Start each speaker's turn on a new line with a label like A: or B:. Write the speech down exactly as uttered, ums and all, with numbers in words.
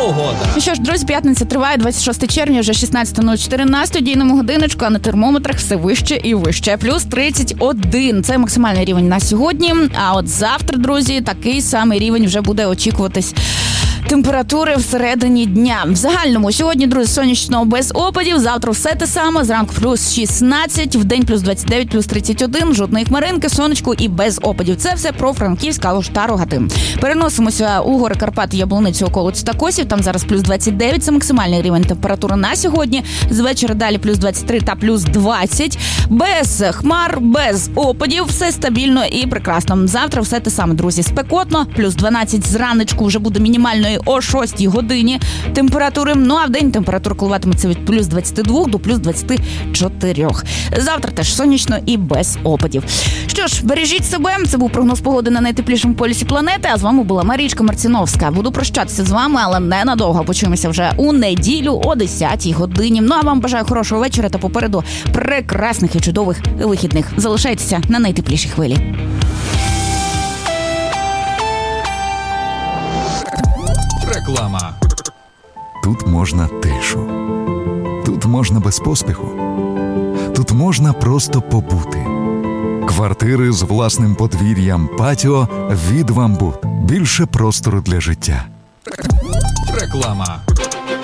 A: погода.
B: Ну що ж, друзі, п'ятниця триває, двадцять шостого червня, вже шістнадцята нуль чотири на студійному годиночку, а на термометрах все вище і вище. Плюс тридцять один. Це максимальний рівень на сьогодні. А от завтра, друзі, такий самий рівень вже буде очікуватись. Температури всередині дня. В загальному сьогодні, друзі, сонячно без опадів, завтра все те саме, зранку плюс шістнадцять, в день плюс двадцять дев'ять, плюс тридцять один, жодної хмаринки, сонечко і без опадів. Це все про Франківськ, Калуш та Рогатин. Переносимося у гори Карпати, Яблуницю, околиць та Косів, там зараз плюс двадцять дев'ять, це максимальний рівень температури на сьогодні. З вечора далі плюс двадцять три та плюс двадцять. Без хмар, без опадів, все стабільно і прекрасно. Завтра все те саме, друзі, спекотно, плюс дванадцять зранечку вже буде мінімальної о шостій годині температури. Ну а в день температура коливатиметься від плюс двадцять два до плюс двадцять чотири. Завтра теж сонячно і без опадів. Що ж, бережіть себе. Це був прогноз погоди на найтеплішому полюсі планети. А з вами була Марічка Марціновська. Буду прощатися з вами, але ненадовго. Почуємося вже у неділю о десятій годині. Ну а вам бажаю хорошого вечора та попереду прекрасних і чудових вихідних. Залишайтеся на найтеплішій хвилі.
A: Реклама.
C: Тут можна тишу. Тут можна без поспіху. Тут можна просто побути. Квартири з власним подвір'ям, патіо від «Вамбут». Більше простору для життя.
A: Реклама.